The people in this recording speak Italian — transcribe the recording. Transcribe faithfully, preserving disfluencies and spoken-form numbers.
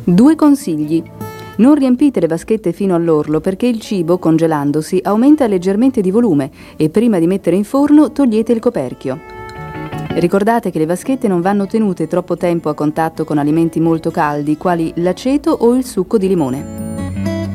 Due consigli. Non riempite le vaschette fino all'orlo perché il cibo, congelandosi, aumenta leggermente di volume e prima di mettere in forno togliete il coperchio. Ricordate che le vaschette non vanno tenute troppo tempo a contatto con alimenti molto caldi, quali l'aceto o il succo di limone.